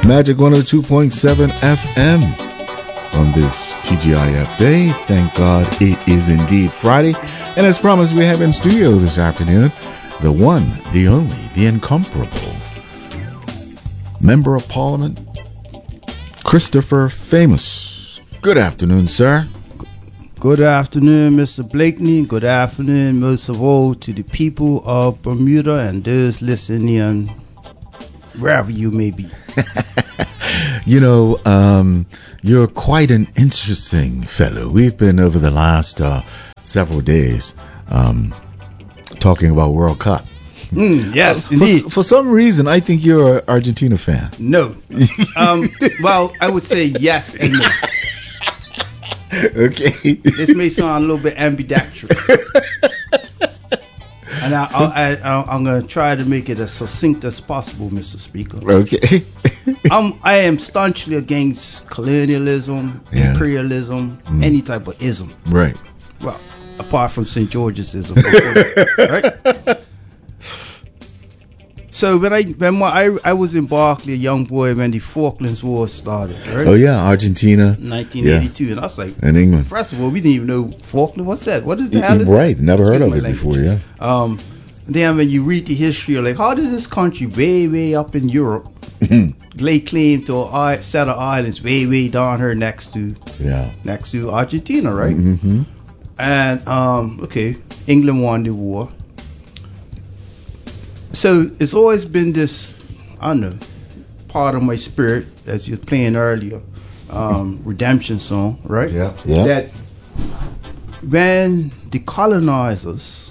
Magic 102.7 FM on this TGIF day. Thank God it is indeed Friday. And as promised, we have in studio this afternoon the one, the only, the incomparable Member of Parliament, Christopher Famous. Good afternoon, sir. Good afternoon, Mr. Blakeney. Good afternoon, most of all, to the people of Bermuda and those listening wherever you may be. You know, you're quite an interesting fellow. We've been over the last several days talking about World Cup. Yes, indeed. For some reason, I think you're an Argentina fan. No. Well, I would say yes and no. Okay. This may sound a little bit ambidextrous. And I'm going to try to make it as succinct as possible, Mr. Speaker. Okay. I am staunchly against colonialism, Yes. imperialism, any type of ism. Right. Well, apart from St. George's ism. Right? So when I was in Berkeley, a young boy, when the Falklands War started, right? Oh yeah, Argentina, 1982, and I was like, and England. first of all, we didn't even know Falkland. What's that? What is the hell? Is Right, that? never heard Excuse of my it before. language. Yeah. Then when you read the history, you're like, how did this country way up in Europe lay claim to a set of islands way down here next to Argentina, right? Mm-hmm. And okay, England won the war. So it's always been this, I don't know, part of my spirit, as you were playing earlier, redemption song, right? Yeah. That when the colonized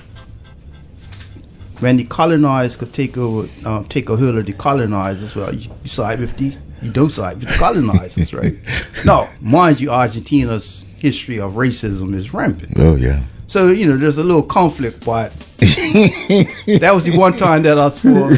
could take a hold of the colonizers, well, you don't side with the colonizers, right? Now, mind you, Argentina's history of racism is rampant. Oh yeah. So, you know, there's a little conflict, but that was the one time that I was for.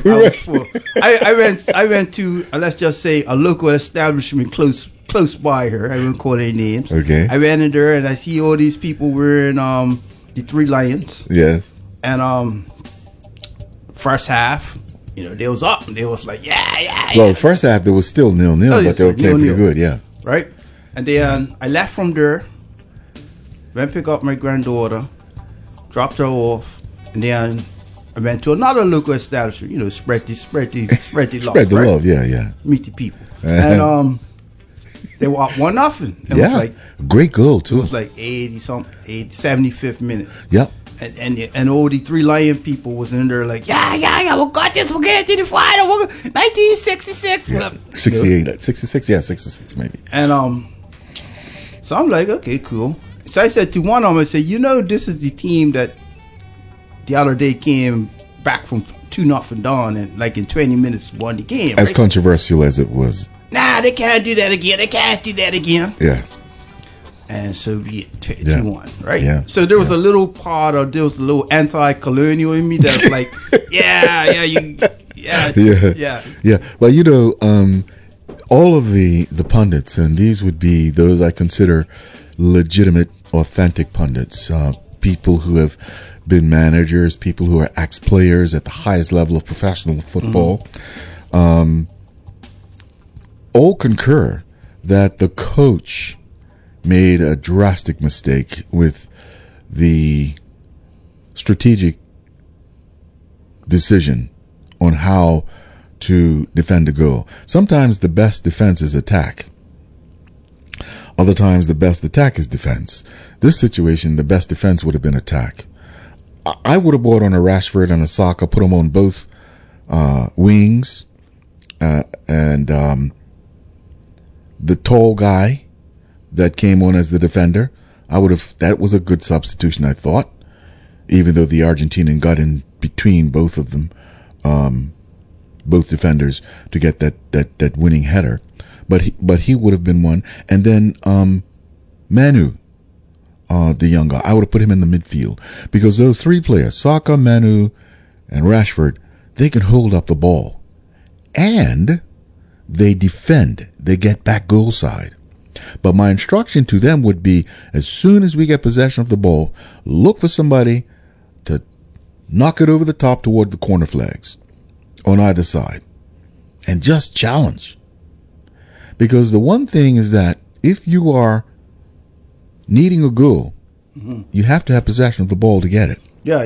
I went to, let's just say, a local establishment close by here. I won't call any names. Okay. I went in there and I see all these people wearing the Three Lions. Yes. And first half, you know, they was up and they was like, yeah. Well, the first half there was still 0-0, but they were playing pretty good. Yeah. Right. And then I left from there. Went pick up my granddaughter, dropped her off, and then I went to another local establishment. You know, spread the love. Spread the right? love, yeah. Meet the people, and they were up 1-0. It was like great goal too. It was like 75th minute. Yep. And all the Three Lion people was in there like, yeah, we got this. We'll get to the final. 1966, 68, 66, yeah, 66 maybe. And so I'm like, okay, cool. So I said to one of them, I said, you know, this is the team that the other day came back from 2-0 down and like in 20 minutes won the game. As right? controversial as it was. Nah, they can't do that again. Yeah. And so we 2-1, right? Yeah. So there was a little part of, there was a little anti-colonial in me that was like, yeah. Well, you know, all of the pundits, and these would be those I consider legitimate, authentic pundits, people who have been managers, people who are ex-players at the highest level of professional football, all concur that the coach made a drastic mistake with the strategic decision on how to defend a goal. Sometimes the best defense is attack. Other times, the best attack is defense. This situation, the best defense would have been attack. I would have bought on a Rashford and a Saka, put them on both wings, and the tall guy that came on as the defender. That was a good substitution, I thought, even though the Argentinian got in between both of them, both defenders, to get that winning header. But he would have been one. And then Manu, the young guy, I would have put him in the midfield. Because those three players, Saka, Manu, and Rashford, they can hold up the ball. And they defend. They get back goal side. But my instruction to them would be, as soon as we get possession of the ball, look for somebody to knock it over the top toward the corner flags on either side. And just challenge. Because the one thing is that if you are needing a goal, you have to have possession of the ball to get it. Yeah.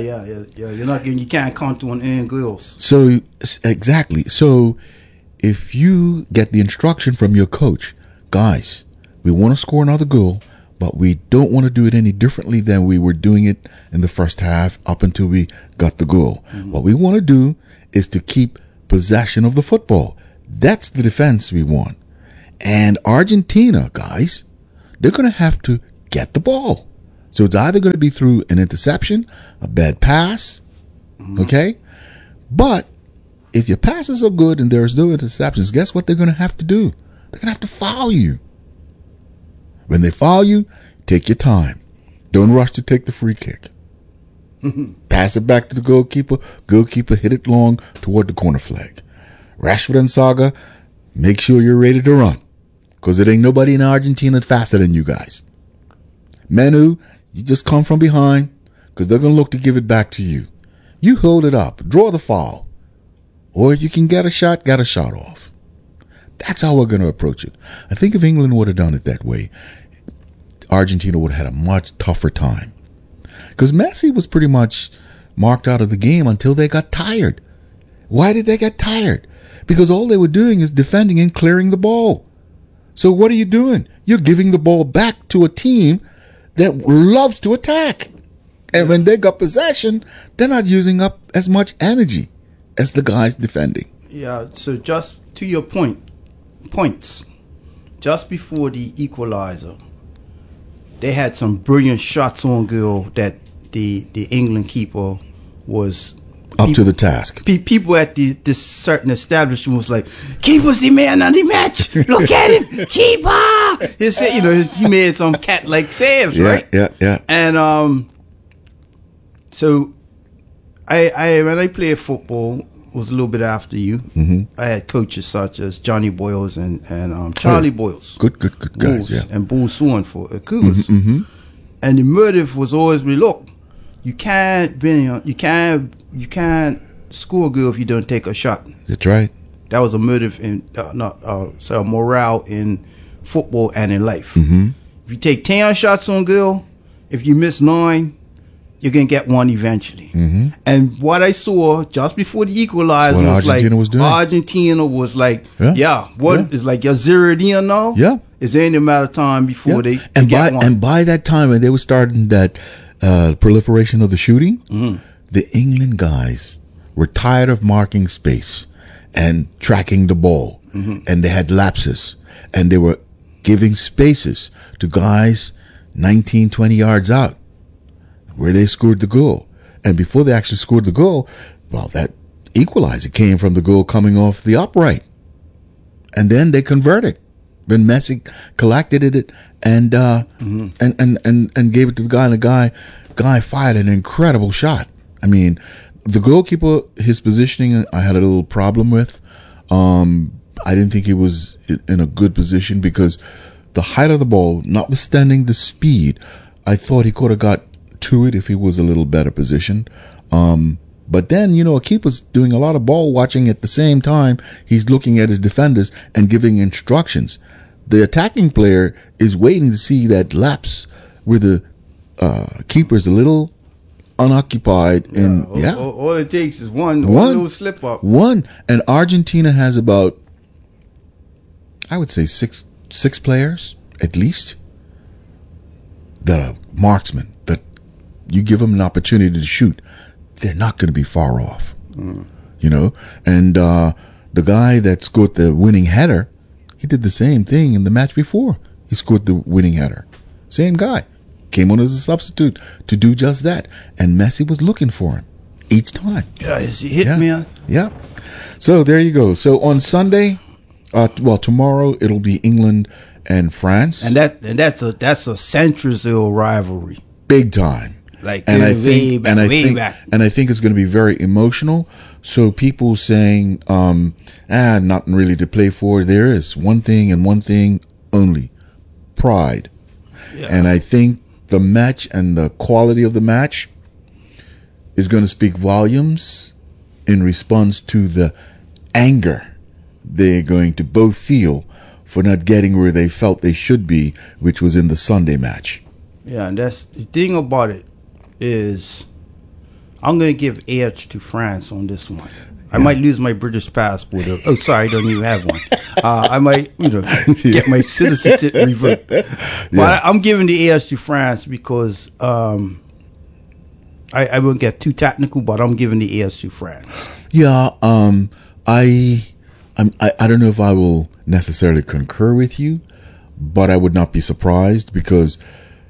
You can't count on end goals. So exactly. So if you get the instruction from your coach, guys, we want to score another goal, but we don't want to do it any differently than we were doing it in the first half up until we got the goal. What we want to do is to keep possession of the football. That's the defense we want. And Argentina, guys, they're going to have to get the ball. So it's either going to be through an interception, a bad pass, okay? But if your passes are good and there's no interceptions, guess what they're going to have to do? They're going to have to foul you. When they foul you, take your time. Don't rush to take the free kick. Pass it back to the goalkeeper. Goalkeeper hit it long toward the corner flag. Rashford and Saga, make sure you're ready to run. Because it ain't nobody in Argentina faster than you guys. Menu, you just come from behind because they're going to look to give it back to you. You hold it up. Draw the foul. Or if you can get a shot off. That's how we're going to approach it. I think if England would have done it that way, Argentina would have had a much tougher time. Because Messi was pretty much marked out of the game until they got tired. Why did they get tired? Because all they were doing is defending and clearing the ball. So what are you doing? You're giving the ball back to a team that loves to attack. And when they got possession, they're not using up as much energy as the guys defending. Yeah, so just to your points, just before the equalizer, they had some brilliant shots on goal that the England keeper was up to the task. People at this certain establishment was like, "Keeper's the man on the match. Look at him, keeper." He made some cat-like saves, right? Yeah. And so I when I played football, was a little bit after you. I had coaches such as Johnny Boyles and Charlie Boyles. Good guys, yeah. And Bull Swan for Cougars. And the motive was always, look, you can't score a goal if you don't take a shot. That's right. That was a motive in a morale in football and in life. If you take 10 shots on goal, if you miss 9, you're going to get one eventually. And what I saw just before the equalizer was Argentina was like, is like you're zeroed in now? Yeah. It's only a matter of time before they get one. And by that time, when they were starting that proliferation of the shooting, the England guys were tired of marking space and tracking the ball. And they had lapses. And they were giving spaces to guys 19, 20 yards out, where they scored the goal. And before they actually scored the goal, well, that equalizer came from the goal coming off the upright. And then they converted when Messi collected it and gave it to the guy, and the guy fired an incredible shot. I mean, the goalkeeper, his positioning, I had a little problem with. I didn't think he was in a good position because the height of the ball, notwithstanding the speed, I thought he could have got to it if he was a little better positioned. But then, a keeper's doing a lot of ball watching at the same time. He's looking at his defenders and giving instructions. The attacking player is waiting to see that lapse where the keeper's a little unoccupied. All it takes is one little slip up. And Argentina has about, I would say, six players at least that are marksmen, that you give them an opportunity to shoot, they're not going to be far off. And the guy that scored the winning header, he did the same thing in the match before. He scored the winning header. Same guy. Came on as a substitute to do just that. And Messi was looking for him each time. Yeah, he hit me. Yeah. So there you go. So on Sunday, tomorrow it'll be England and France. And that's a centuries-old rivalry. Big time. Way back. And I think it's going to be very emotional. So people saying, nothing really to play for. There is one thing and one thing only: pride. Yeah. And I think the match and the quality of the match is going to speak volumes in response to the anger they're going to both feel for not getting where they felt they should be, which was in the Sunday match. Yeah, and that's the thing about it is I'm going to give edge to France on this one. I might lose my British passport. Oh, sorry, I don't even have one. I might, get my citizenship revoked. But I'm giving the edge to France because I won't get too technical, but I'm giving the edge to France. Yeah, I don't know if I will necessarily concur with you, but I would not be surprised because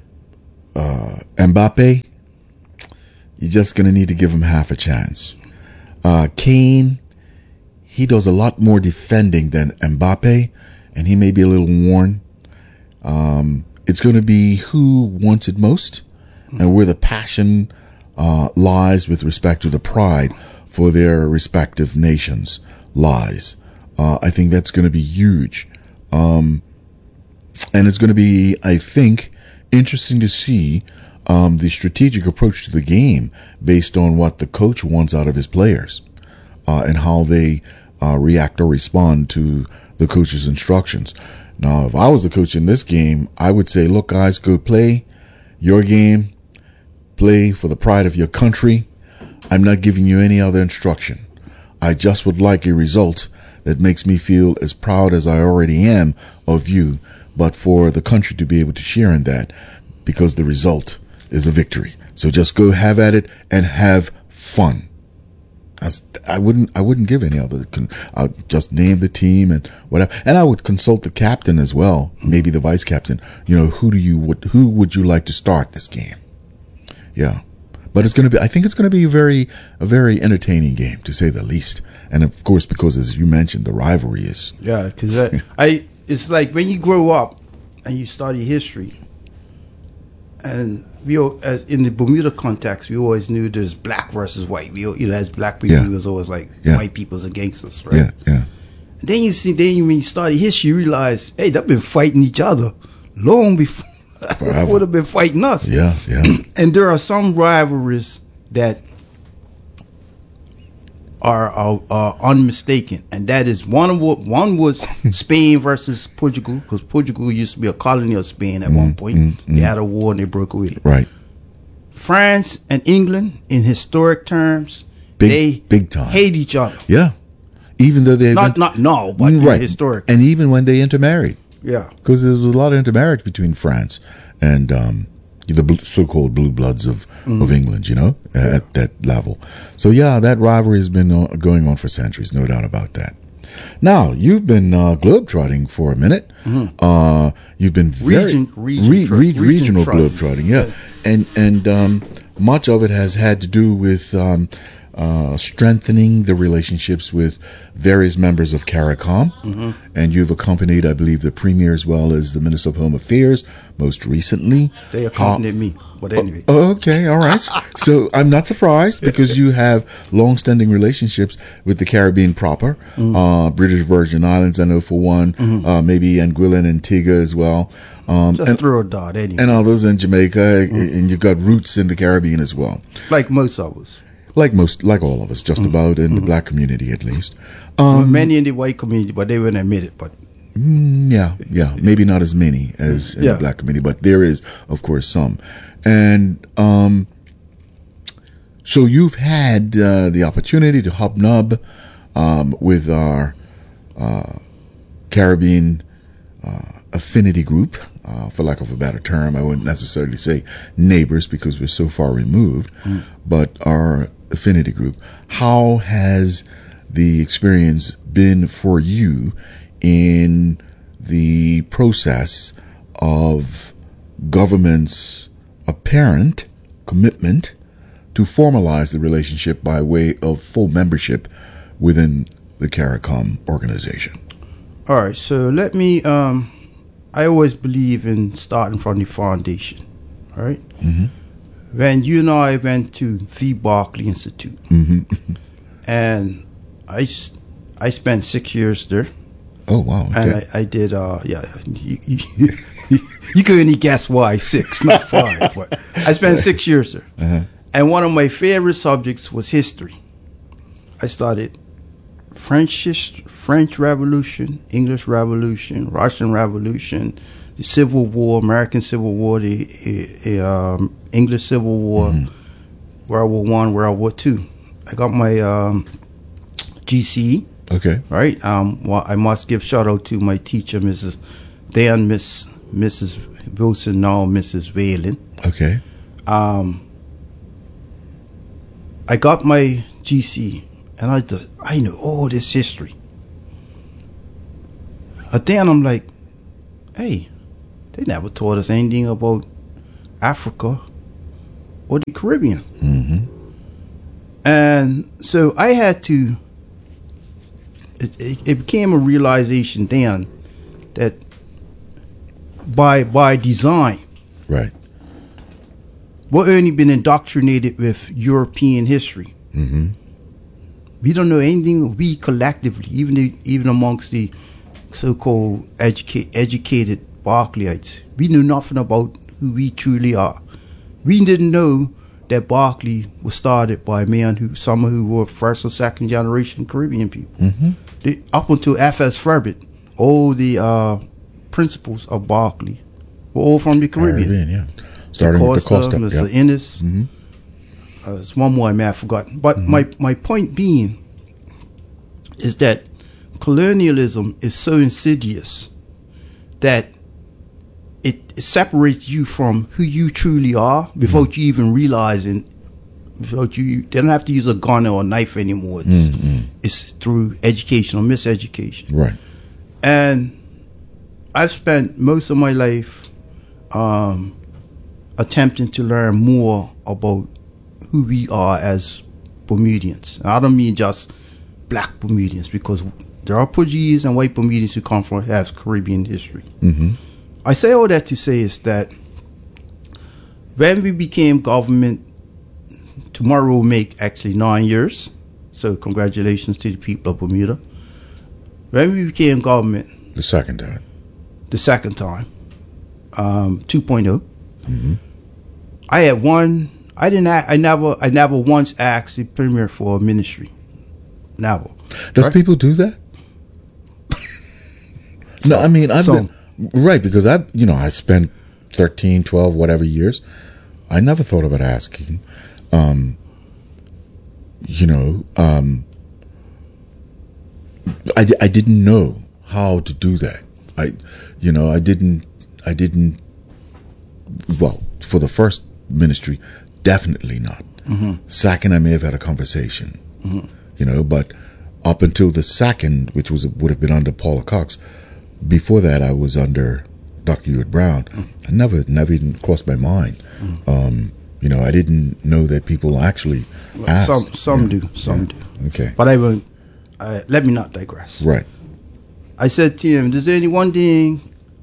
Mbappe, you're just going to need to give him half a chance. Kane, he does a lot more defending than Mbappe, and he may be a little worn. It's going to be who wants it most and where the passion lies with respect to the pride for their respective nations lies. I think that's going to be huge. And it's going to be, I think, interesting to see the strategic approach to the game based on what the coach wants out of his players and how they react or respond to the coach's instructions. Now, if I was the coach in this game, I would say, look, guys, go play your game, play for the pride of your country. I'm not giving you any other instruction. I just would like a result that makes me feel as proud as I already am of you, but for the country to be able to share in that, because the result is a victory. So just go have at it and have fun. I wouldn't give any other. I'll just name the team and whatever, and I would consult the captain as well, maybe the vice captain. Who would you like to start this game? Yeah, but it's going to be. I think it's going to be a very entertaining game, to say the least. And of course, because as you mentioned, the rivalry is. Yeah, because it's like when you grow up and you study history. And as in the Bermuda context, we always knew there's black versus white. As black people, it was always like white people's are gangsters, right? Yeah, yeah. And then when you study history, you realize, hey, they've been fighting each other long before would have been fighting us. Yeah, yeah. And there are some rivalries that are unmistaken, and that is one was Spain versus Portugal, because Portugal used to be a colony of Spain at one point. They had a war and they broke away. Right. France and England, in historic terms, big time hate each other. Yeah, even though they but historic, and even when they intermarried. Yeah, because there was a lot of intermarriage between France and the so-called blue bloods of England, at that level. So yeah, that rivalry has been going on for centuries, no doubt about that. Now, you've been globetrotting for a minute. You've been regional globetrotting, yeah. And much of it has had to do with strengthening the relationships with various members of CARICOM. And you've accompanied, I believe, the Premier as well as the Minister of Home Affairs most recently. They accompanied me, but anyway. Okay, all right. So I'm not surprised because you have long-standing relationships with the Caribbean proper, British Virgin Islands, I know for one, maybe Anguilla and Antigua as well. Just throw a dart anyway. And others in Jamaica, and you've got roots in the Caribbean as well. Like most of us. Like all of us, just about, in the black community at least. Many in the white community, but they wouldn't admit it. But yeah, maybe not as many as in the black community, but there is, of course, some. And so you've had the opportunity to hobnob with our Caribbean affinity group, for lack of a better term. I wouldn't necessarily say neighbors because we're so far removed, but our affinity group. How has the experience been for you in the process of government's apparent commitment to formalize the relationship by way of full membership within the CARICOM organization? All right, so let me, I always believe in starting from the foundation, all right? When you and I went to the Barclay Institute, and I spent 6 years there. Oh, wow. Okay. And I did, you can only guess why 6, not 5, but I spent 6 years there. And one of my favorite subjects was history. I studied French Revolution, English Revolution, Russian Revolution, the Civil War, American Civil War, the English Civil War, World War I, World War II. I got my GCE. Okay. Right. Well, I must give shout out to my teacher, Mrs. Mrs. Wilson, now Mrs. Whalen. Okay. I got my GCE, and I knew all this history. But then I'm like, hey, they never taught us anything about Africa or the Caribbean. And so I had to, it became a realization then that by design, right, we're only been indoctrinated with European history. We don't know anything, we collectively, even amongst the so-called educated Berkeleyites, we knew nothing about who we truly are. We didn't know that Berkeley was started by some who were first or second generation Caribbean people. Up until F.S. Furbitt, all the principles of Berkeley were all from the Caribbean. Starting with the Costa, Mr. Ennis. There's one more I may have forgotten. But my point being is that colonialism is so insidious that it separates you from who you truly are without you even realizing. They don't have to use a gun or a knife anymore. It's through education or miseducation. Right. And I've spent most of my life attempting to learn more about who we are as Bermudians. I don't mean just black Bermudians, because there are Portuguese and white Bermudians who have Caribbean history. I say all that to say is that when we became government, tomorrow will make actually 9 years. So congratulations to the people of Bermuda. When we became government, the second time, 2.0. I never once asked the premier for a ministry. Never. Does people do that? No, I mean, right, because I spent 13, 12, whatever years. I never thought about asking. I didn't know how to do that. I didn't. Well, for the first ministry, definitely not. Second, I may have had a conversation, but up until the second, which would have been under Paula Cox. Before that, I was under Dr. Ewart Brown. I never even crossed my mind. I didn't know that people actually asked. Some do. Okay. But let me not digress. Right. I said to him, "There's only one thing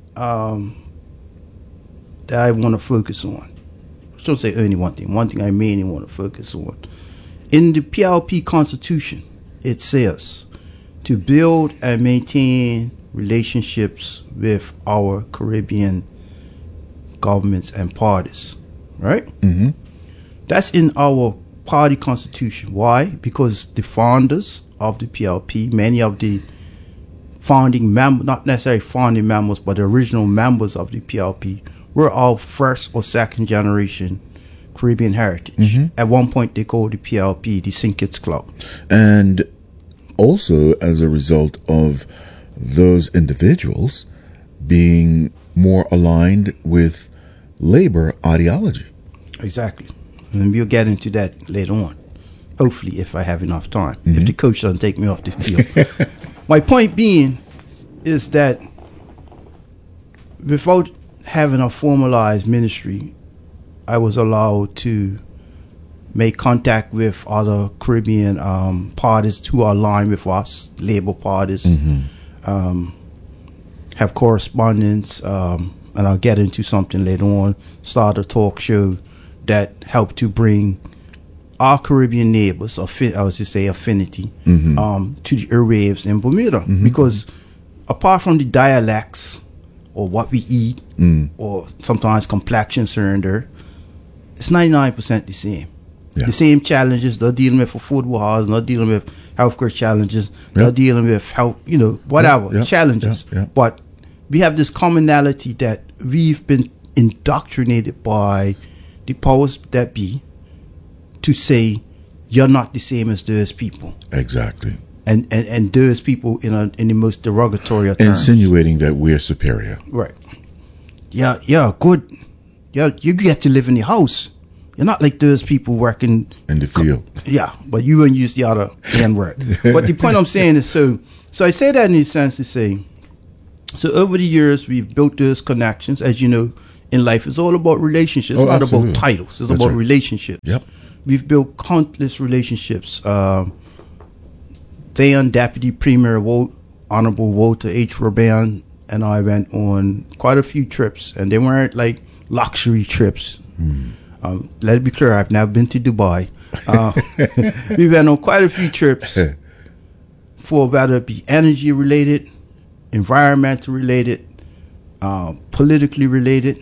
that I want to focus on. I shouldn't say only one thing. One thing I mainly want to focus on. In the PLP Constitution, it says to build and maintain relationships with our Caribbean governments and parties." Right? That's in our party constitution. Why? Because the founders of the PLP, many of the founding members, not necessarily founding members, but the original members of the PLP, were all first or second generation Caribbean heritage. At one point, they called the PLP the St. Kitts Club. And also, as a result of those individuals being more aligned with labor ideology. Exactly. And we'll get into that later on. Hopefully, if I have enough time. If the coach doesn't take me off the field. My point being is that without having a formalized ministry, I was allowed to make contact with other Caribbean parties who are aligned with us, labor parties, have correspondence, and I'll get into something later on, start a talk show that helped to bring our Caribbean neighbors, I was to say affinity, to the airwaves in Bermuda. Because apart from the dialects or what we eat, or sometimes complexions here and there, it's 99% the same. Yeah. The same challenges they're dealing with for food wars, they're dealing with healthcare challenges, they're dealing with health, whatever challenges. But we have this commonality that we've been indoctrinated by the powers that be to say you're not the same as those people. Exactly. And those people in the most derogatory of terms. Insinuating that we're superior. Right. Yeah, good. Yeah, you get to live in the house. You're not like those people working in the field. Yeah, but you wouldn't use the other N-word. But the point I'm saying is so I say that in the sense to say, so over the years we've built those connections. As you know, in life it's all about relationships, not about titles. It's about relationships. Yep. We've built countless relationships. Then Deputy Premier Honorable Walter H. Roban and I went on quite a few trips, and they weren't like luxury trips. Let it be clear, I've never been to Dubai. We went on quite a few trips for whether it be energy related, environmental related, politically related,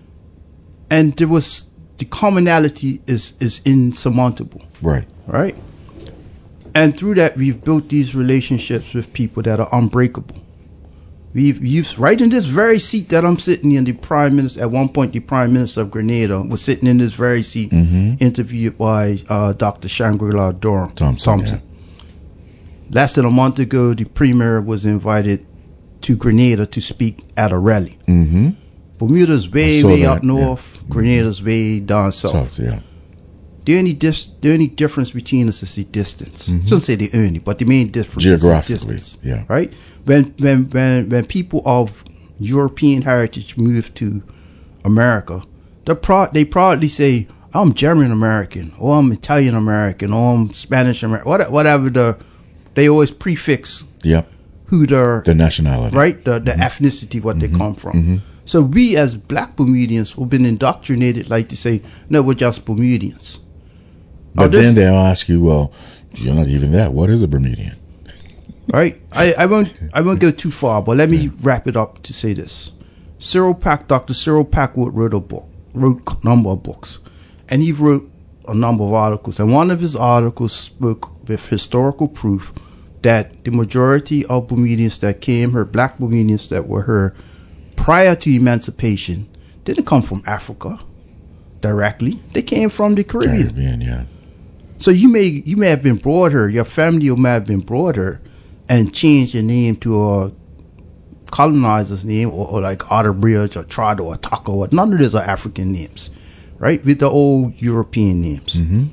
and there was the commonality is insurmountable. Right. And through that, we've built these relationships with people that are unbreakable. We've used right in this very seat that I'm sitting in. The Prime Minister, at one point, the Prime Minister of Grenada was sitting in this very seat, interviewed by Dr. Shangri-La Thompson. Yeah. Less than a month ago, the Premier was invited to Grenada to speak at a rally. Bermuda's way up north. Grenada's way down south. The only difference between us is the distance. I shouldn't say the only, but the main difference is the distance. Right? When people of European heritage move to America, they proudly say, I'm German American, or I'm Italian American, or I'm Spanish American, whatever they always prefix who the nationality, right? The ethnicity, what they come from. So we as black Bermudians have been indoctrinated like to say, no, we're just Bermudians. But then they'll ask you, well, you're not even that. What is a Bermudian? Right. I won't go too far, but let me wrap it up to say this. Dr. Cyril Packwood wrote a number of books, and he wrote a number of articles. And one of his articles spoke with historical proof that the majority of Bermudians that came here, black Bermudians that were here prior to emancipation, didn't come from Africa directly. They came from the Caribbean. So you may have been brought here, your family may have been brought here and changed your name to a colonizer's name or like Otter Bridge or Trado or Taco. None of those are African names, right? With the old European names.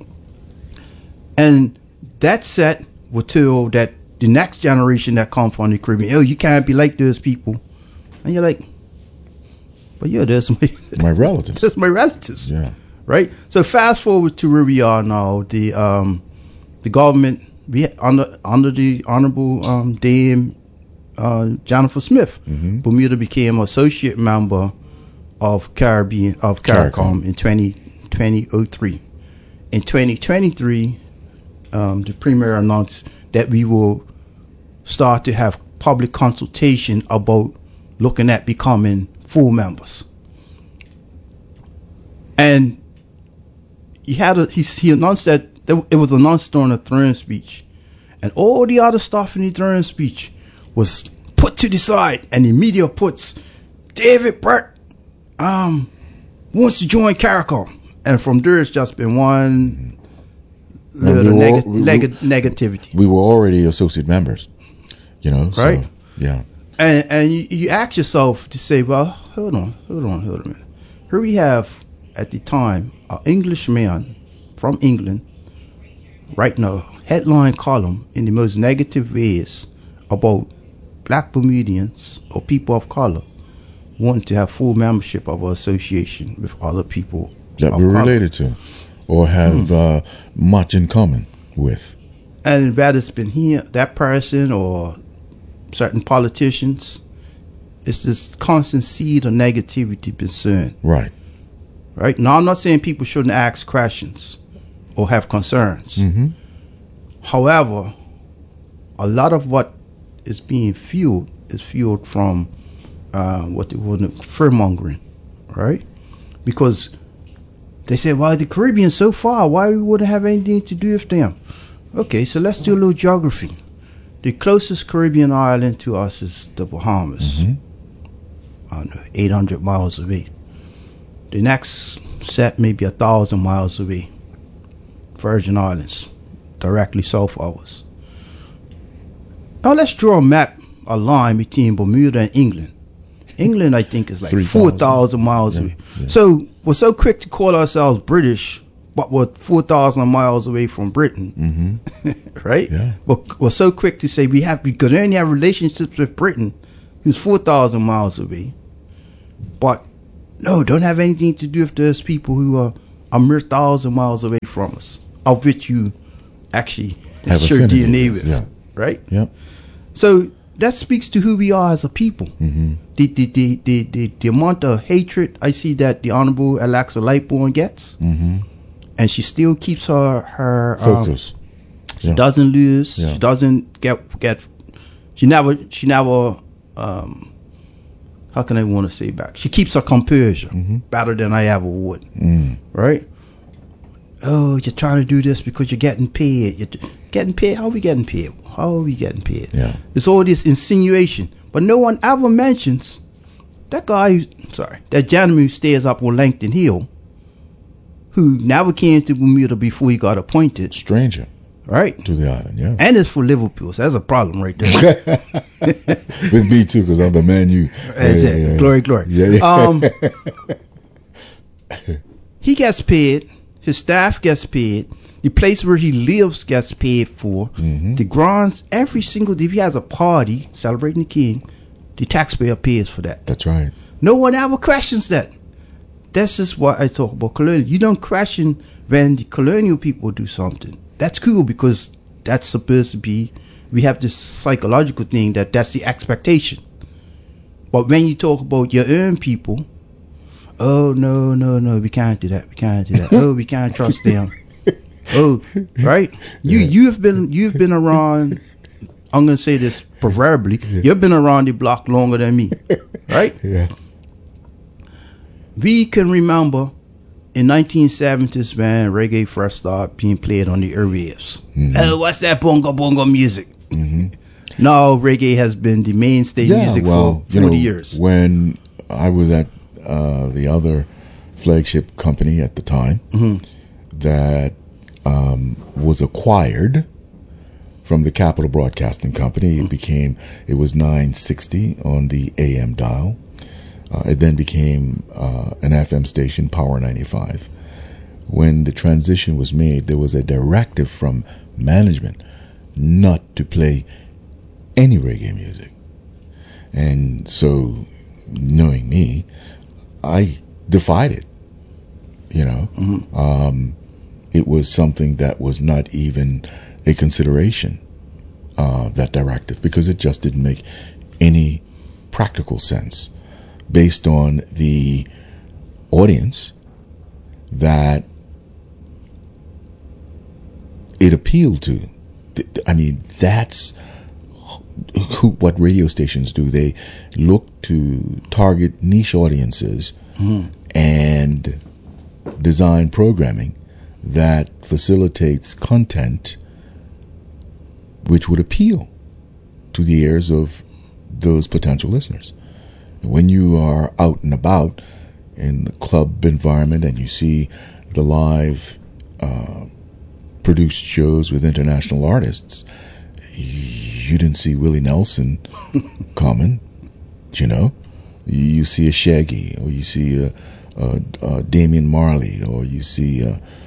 And that set will tell that the next generation that come from the Caribbean, you can't be like those people. And you're like, but that's my relatives. That's my relatives. Yeah. Right? So fast forward to where we are now. The government, under the Honorable Dame Jennifer Smith, Bermuda became associate member of CARICOM in 2003. In 2023, the Premier announced that we will start to have public consultation about looking at becoming full members. And he announced that it was announced during a throne speech, and all the other stuff in the throne speech was put to the side, and the media puts David Burt wants to join CARICOM, and from there it's just been one little negativity. We were already associate members, right? So, yeah. And you ask yourself to say, well, hold on a minute. Here we have, at the time, an Englishman from England writing a headline column in the most negative ways about black Bermudians or people of color wanting to have full membership of an association with other people that we're related to or have much in common with. And that has been that person or certain politicians, it's this constant seed of negativity been sown. Right. Now, I'm not saying people shouldn't ask questions or have concerns. However, a lot of what is being fueled is fueled from what they want fear mongering, right? Because They said, well, the Caribbean's so far, why we wouldn't have anything to do with them? Okay, so let's do a little geography. The closest Caribbean island to us is the Bahamas. I don't know, 800 miles away. The next set maybe 1,000 miles away. Virgin Islands, directly south of us. Now let's draw a map, a line between Bermuda and England. England, I think, is like 4,000 miles away. Yeah. So we're so quick to call ourselves British, but we're 4,000 miles away from Britain, right? Yeah. But we're so quick to say we could only have relationships with Britain, who's 4,000 miles away. But no, don't have anything to do with those people who are a mere 1,000 miles away from us, of which you actually share DNA with, right? Yep. So that speaks to who we are as a people. The amount of hatred I see that the Honorable Alexa Lightbourne gets, and she still keeps her focus. She doesn't lose. She doesn't get. She never. How can I want to say back? She keeps her composure better than I ever would. Right? Oh, you're trying to do this because you're getting paid. You're getting paid? How are we getting paid? How are we getting paid? Yeah. It's all this insinuation. But no one ever mentions that that gentleman who stays up on Langton Hill, who never came to Bermuda before he got appointed. Stranger. Right? To the island, yeah. And it's for Liverpool, so that's a problem right there. With me too, because I'm the Man U. Glory, glory. Yeah. He gets paid. His staff gets paid. The place where he lives gets paid for. The grants, every single day. If he has a party celebrating the king, the taxpayer pays for that. That's right. No one ever questions that. This is what I talk about colonial. You don't question when the colonial people do something. That's cool because that's supposed to be, we have this psychological thing that's the expectation. But when you talk about your own people, oh, no, we can't do that. We can't do that. Oh, we can't trust them. Oh, right? You've been around, I'm going to say this proverbially, you've been around the block longer than me, right? Yeah. We can remember in 1970s when reggae first started being played on the airwaves. Oh, what's that bongo music? Now reggae has been the mainstay music for 40 years. When I was at the other flagship company at the time that was acquired from the Capital Broadcasting Company, it was 960 on the AM dial. It then became an FM station, Power 95. When the transition was made, there was a directive from management not to play any reggae music. And so, knowing me, I defied it. It was something that was not even a consideration, that directive, because it just didn't make any practical sense based on the audience that it appealed to. I mean, that's what radio stations do. They look to target niche audiences and design programming that facilitates content which would appeal to the ears of those potential listeners. When you are out and about in the club environment and you see the live produced shows with international artists, you didn't see Willie Nelson coming, You see a Shaggy, or you see a Damian Marley, or you see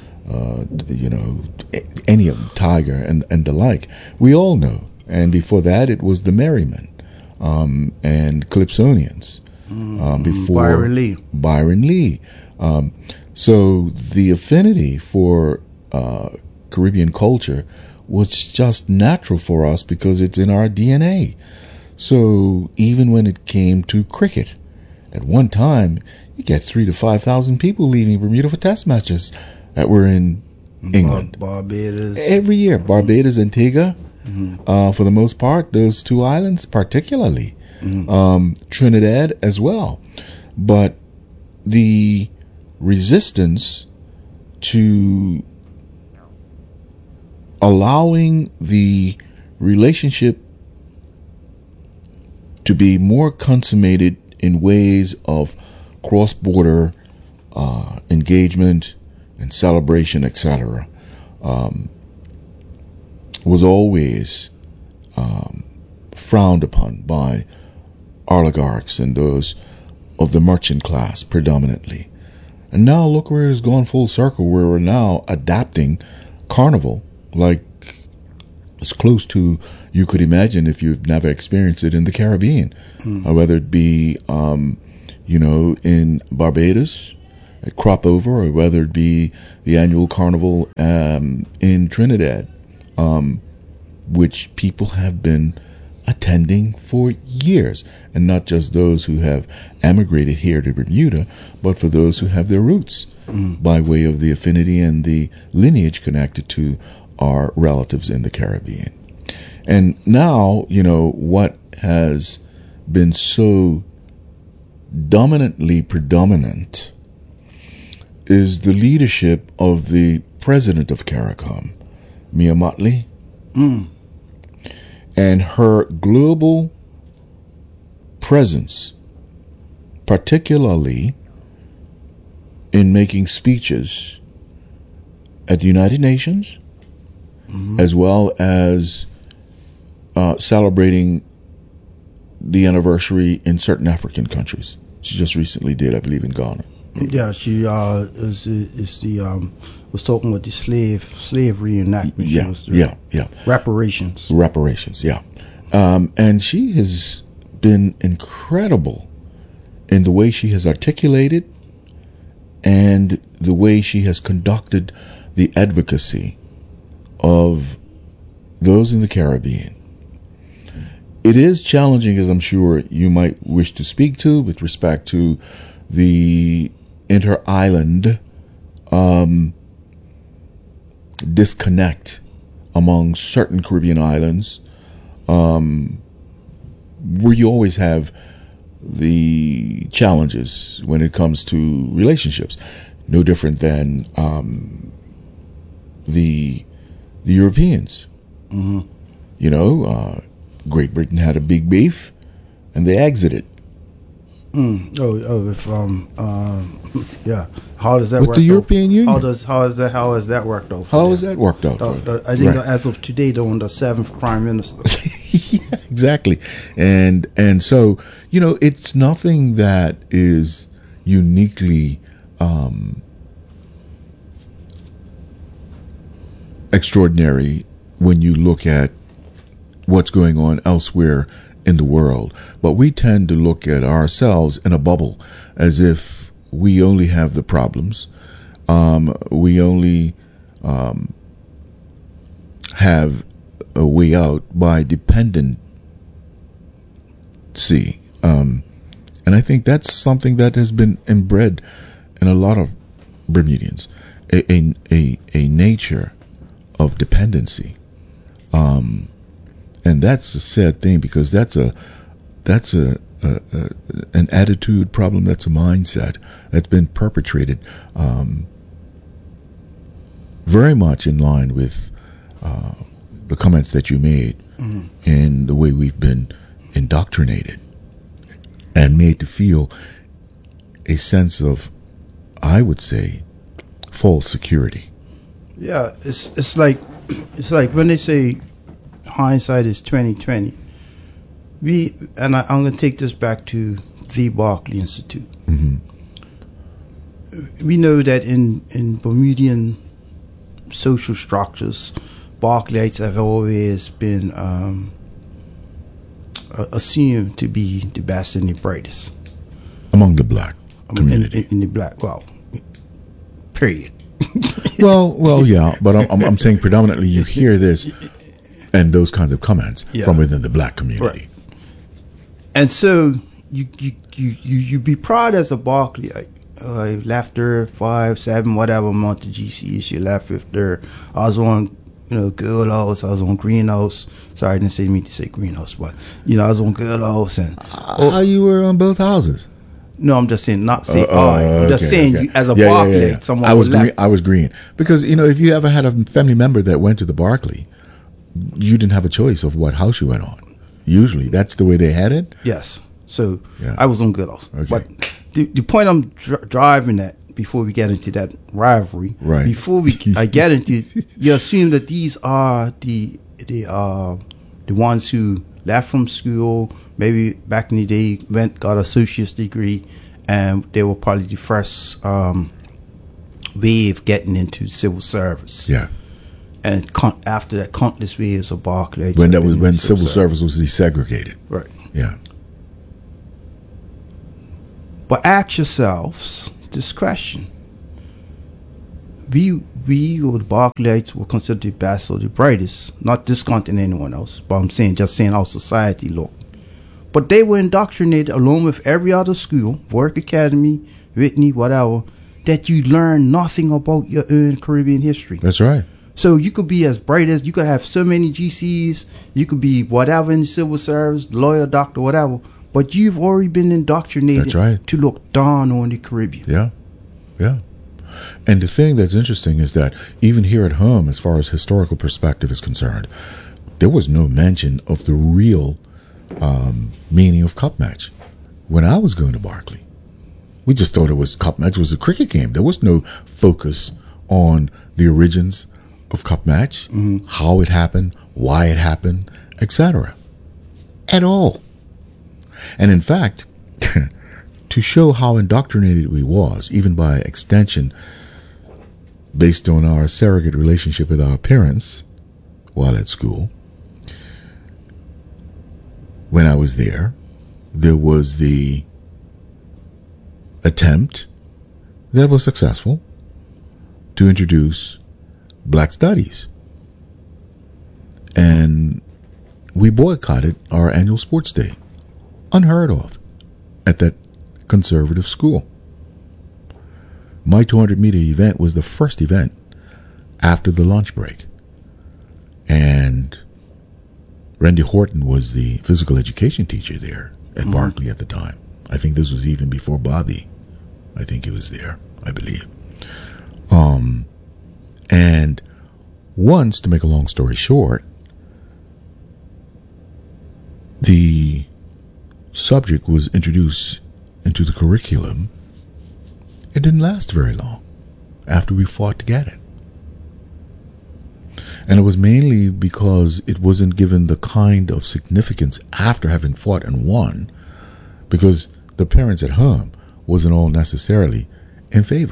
any of them, Tiger and the like. We all know. And before that, it was the Merrymen. And Calypsonians before Byron Lee. So the affinity for Caribbean culture was just natural for us because it's in our DNA. So even when it came to cricket, at one time you get 3,000 to 5,000 people leaving Bermuda for test matches that were in England. Barbados. Every year, Barbados, Antigua. For the most part, those two islands particularly, Trinidad as well. But the resistance to allowing the relationship to be more consummated in ways of cross-border engagement and celebration, etc., was always frowned upon by oligarchs and those of the merchant class predominantly. And now look where it's gone full circle, where we're now adapting Carnival like as close to you could imagine if you've never experienced it in the Caribbean, whether it be in Barbados at Crop Over, or whether it be the annual Carnival in Trinidad, which people have been attending for years, and not just those who have emigrated here to Bermuda, but for those who have their roots by way of the affinity and the lineage connected to our relatives in the Caribbean. And now, what has been so dominantly predominant is the leadership of the president of CARICOM, Mia Mottley, and her global presence, particularly in making speeches at the United Nations, as well as celebrating the anniversary in certain African countries. She just recently did, I believe, in Ghana. Yeah, she was talking about the slave reenactment. Yeah. Reparations. Yeah. And she has been incredible in the way she has articulated and the way she has conducted the advocacy of those in the Caribbean. It is challenging, as I'm sure you might wish to speak to, with respect to the inter-island disconnect among certain Caribbean islands, where you always have the challenges when it comes to relationships. No different than the Europeans. Great Britain had a big beef, and they exited. Yeah. How does that work? With the European Union. How has that worked out? How has that worked out? I think as of today, they're on the 7th Prime Minister. Yeah, exactly. And so, it's nothing that is uniquely extraordinary when you look at what's going on elsewhere in the world. But we tend to look at ourselves in a bubble as if we only have the problems. We only have a way out by dependency. And I think that's something that has been inbred in a lot of Bermudians, a nature of dependency. And that's a sad thing, because that's an attitude problem. That's a mindset that's been perpetrated very much in line with the comments that you made and the way we've been indoctrinated and made to feel a sense of, I would say, false security. Yeah, it's like when they say hindsight is 20/20. I'm going to take this back to the Berkeley Institute. We know that in Bermudian social structures, Berkeleyites have always been assumed to be the best and the brightest among the black community. In the black, period. well, yeah, but I'm saying predominantly you hear this and those kinds of comments from within the black community. Right. And so you be proud as a Berkeleyite. I left there 5, 7, whatever month the GC you left with there. I was on, Girl House. I was on Greenhouse. Sorry, I didn't mean to say Greenhouse, but I was on Girl House and. You were on both houses. No, I'm just saying, not saying I'm just saying you, as a Barclay, someone I was left. I was green because if you ever had a family member that went to the Barclay, you didn't have a choice of what house you went on. Usually, that's the way they had it. Yes. So I was on Good House. Okay. But the point I'm driving at before we get into that rivalry, right? Before I get into, you assume that these are the ones who left from school, maybe back in the day, got an associate's degree, and they were probably the first wave getting into civil service. Yeah. And after that, countless waves of Barclays. When civil service was desegregated. Right. Yeah. But ask yourselves this question. We or the Barclays were considered the best or the brightest, not discounting anyone else, but I'm just saying how society looked. But they were indoctrinated along with every other school, Warwick Academy, Whitney, whatever, that you learn nothing about your own Caribbean history. That's right. So you could be as bright as, you could have so many GCs, you could be whatever in the civil service, lawyer, doctor, whatever, but you've already been indoctrinated to look down on the Caribbean. Yeah, yeah. And the thing that's interesting is that even here at home, as far as historical perspective is concerned, there was no mention of the real meaning of cup match. When I was going to Barclay, we just thought cup match was a cricket game. There was no focus on the origins of cup match, how it happened, why it happened, etc. At all. And in fact, to show how indoctrinated we was, even by extension, based on our surrogate relationship with our parents while at school, when I was there was the attempt that was successful to introduce Black Studies. And we boycotted our annual sports day. Unheard of at that conservative school. My 200-meter event was the first event after the lunch break. And Randy Horton was the physical education teacher there at Barclay at the time. I think this was even before Bobby. I think he was there, I believe. And once, to make a long story short, the subject was introduced into the curriculum, it didn't last very long after we fought to get it. And it was mainly because it wasn't given the kind of significance after having fought and won, because the parents at home wasn't all necessarily in favor.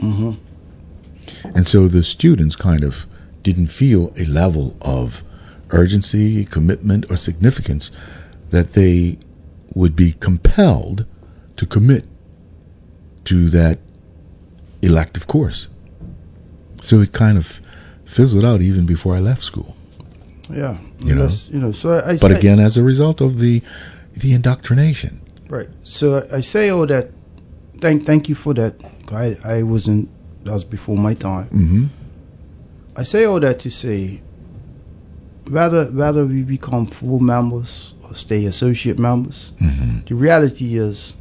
And so the students kind of didn't feel a level of urgency, commitment, or significance that they would be compelled to commit to that elective course. So it kind of fizzled out even before I left school. Yeah. But again, as a result of the indoctrination. Right. So I say all that. Thank you for that. I wasn't. That was before my time. I say all that to say, whether we become full members or stay associate members, the reality is,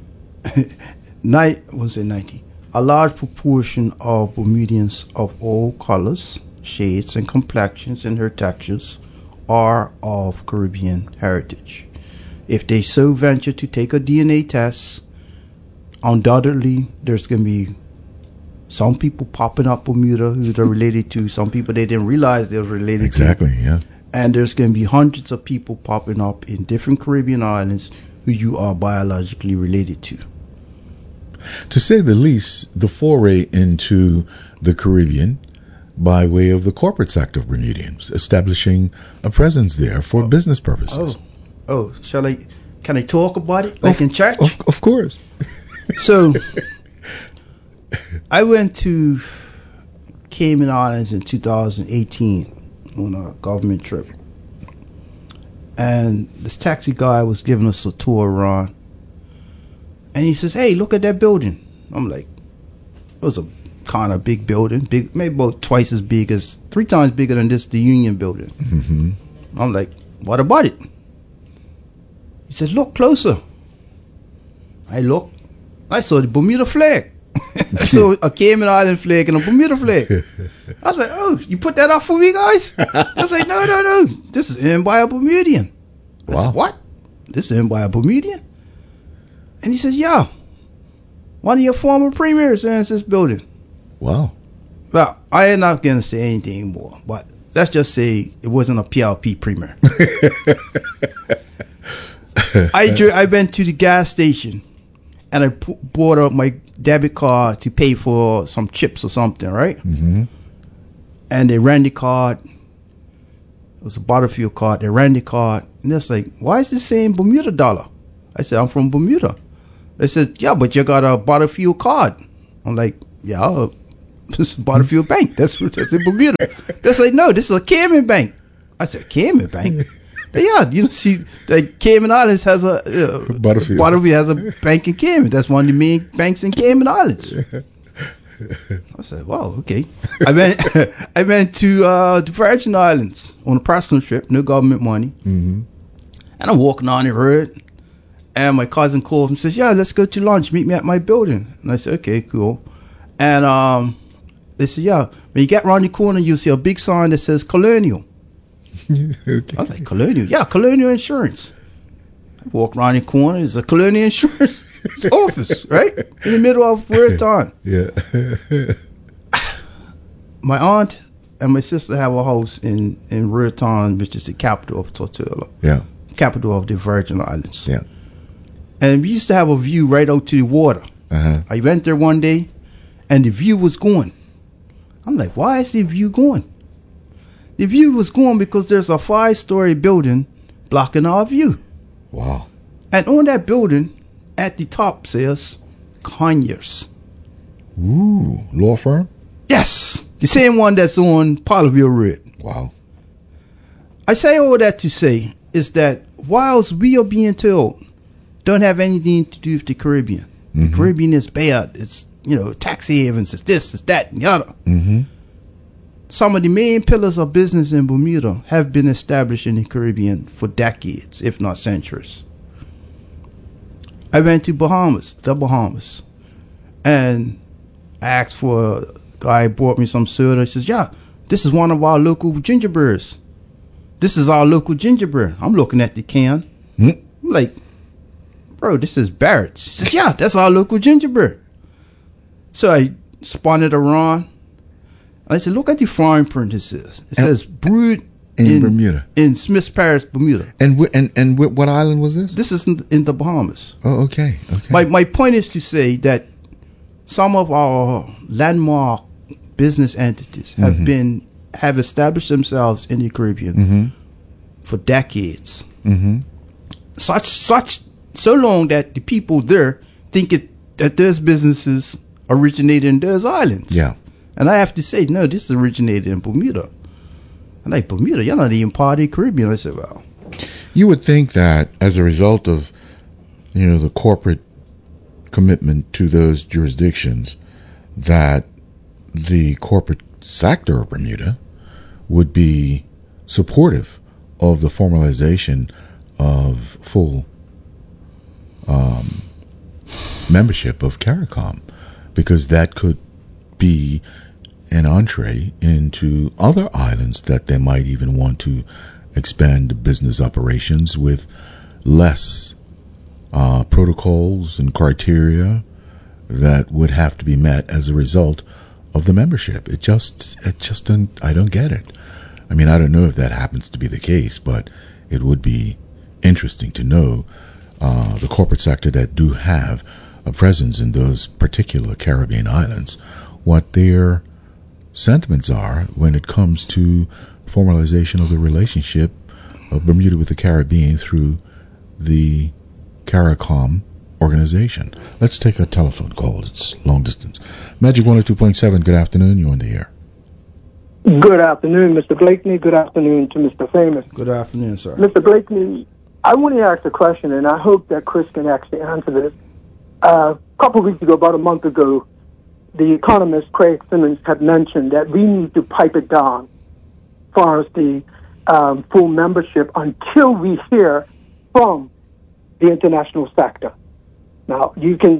a large proportion of Bermudians of all colors, shades, and complexions and hair textures are of Caribbean heritage. If they so venture to take a DNA test, undoubtedly there's going to be some people popping up Bermuda who they're related to. Some people they didn't realize they were related to. Exactly, yeah. And there's going to be hundreds of people popping up in different Caribbean islands who you are biologically related to. To say the least, the foray into the Caribbean by way of the corporate sector of Bermudians, establishing a presence there for business purposes. Can I talk about it like in church? Of course. So, I went to Cayman Islands in 2018 on a government trip. And this taxi guy was giving us a tour around. And he says, "Hey, look at that building." I'm like, it was a kind of big building, maybe about three times bigger than the Union building. I'm like, "What about it?" He says, "Look closer." I look, I saw the Bermuda flag. I saw a Cayman Island flag and a Bermuda flag. I was like, oh, you put that up for me, guys? I was like, no. This is owned by a Bermudian. I said, what? This is owned by a Bermudian? And he says, yeah. One of your former premiers owns this building. Wow. Well, I am not going to say anything more, but let's just say it wasn't a PLP premier. I went to the gas station and I bought up my debit card to pay for some chips or something, right? Mm-hmm. And they ran the card. It was a Butterfield card. They ran the card. And it's like, why is this saying Bermuda dollar? I said, I'm from Bermuda. They said, yeah, but you got a Butterfield card. I'm like, yeah, this is Butterfield Bank. That's in Bermuda. They're like, no, this is a Cayman Bank. I said, Cayman Bank? Yeah, you see, the Cayman Islands has a Butterfield has a bank in Cayman. That's one of the main banks in Cayman Islands. I said, wow, okay. I went to the Virgin Islands on a personal trip, no government money. Mm-hmm. And I'm walking on the road, and my cousin calls and says, yeah, let's go to lunch. Meet me at my building. And I said, okay, cool. And they said, yeah, when you get around the corner, you'll see a big sign that says Colonial. Okay. I was like, Colonial? Yeah, Colonial Insurance. I walk around the corner, there's a Colonial Insurance office, right? In the middle of Raton. Yeah. My aunt and my sister have a house in Raton, which is the capital of Tortola. Yeah. Capital of the Virgin Islands. Yeah. And we used to have a view right out to the water. Uh-huh. I went there one day, and the view was gone. I'm like, why is the view gone? The view was gone because there's a 5-story building blocking our view. Wow. And on that building, at the top says Conyers. Ooh, law firm? Yes, the same one that's on Parleyville Road. Wow. I say all that to say is that whilst we are being told don't have anything to do with the Caribbean, Mm-hmm. the Caribbean is bad, it's, tax havens, it's this, it's that, and the other. Mm-hmm. Some of the main pillars of business in Bermuda have been established in the Caribbean for decades, if not centuries. I went to the Bahamas, and I asked for a guy who brought me some soda. He says, yeah, this is one of our local gingerbreads. This is our local gingerbread. I'm looking at the can. Mm. I'm like, bro, this is Barrett's. He says, yeah, that's our local gingerbread. So I spun it around. I said, look at the fine print it says. It says brewed in Bermuda. In Smith's Parish, Bermuda. And what island was this? This is in the Bahamas. Oh, okay. Okay. My point is to say that some of our landmark business entities have established themselves in the Caribbean for decades. Mm-hmm. So long that the people there think that those businesses originated in those islands. Yeah. And I have to say, no, this originated in Bermuda. I'm like, Bermuda, you're not even part of the Caribbean. I said, well. You would think that as a result of, the corporate commitment to those jurisdictions, that the corporate sector of Bermuda would be supportive of the formalization of full membership of CARICOM, because that could be an entree into other islands that they might even want to expand business operations with less protocols and criteria that would have to be met as a result of the membership. It just I don't get it. I mean, I don't know if that happens to be the case, but it would be interesting to know the corporate sector that do have a presence in those particular Caribbean islands, what their sentiments are when it comes to formalization of the relationship of Bermuda with the Caribbean through the CARICOM organization. Let's take a telephone call. It's long distance. Magic 102.7, good afternoon. You're on the air. Good afternoon, Mr. Blakeney. Good afternoon to Mr. Famous. Good afternoon, sir. Mr. Blakeney, I want to ask a question, and I hope that Chris can actually answer this. A couple of weeks ago, about a month ago, the economist Craig Simmons had mentioned that we need to pipe it down as far as the full membership until we hear from the international sector. Now, you can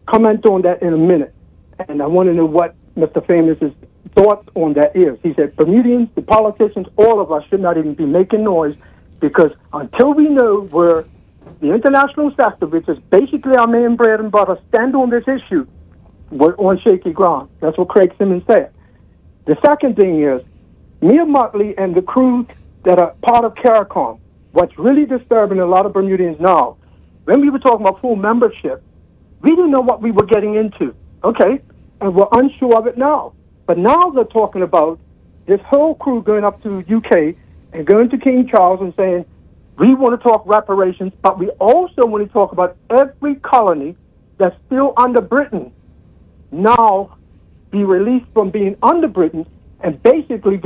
comment on that in a minute. And I want to know what Mr. Famous's thoughts on that is. He said, Bermudians, the politicians, all of us should not even be making noise, because until we know where the international sector, which is basically our main bread and butter, stand on this issue, we're on shaky ground. That's what Craig Simmons said. The second thing is, Mia Mottley and the crew that are part of CARICOM, what's really disturbing a lot of Bermudians now, when we were talking about full membership, we didn't know what we were getting into, okay? And we're unsure of it now. But now they're talking about this whole crew going up to UK and going to King Charles and saying, we want to talk reparations, but we also want to talk about every colony that's still under Britain now be released from being under Britain and basically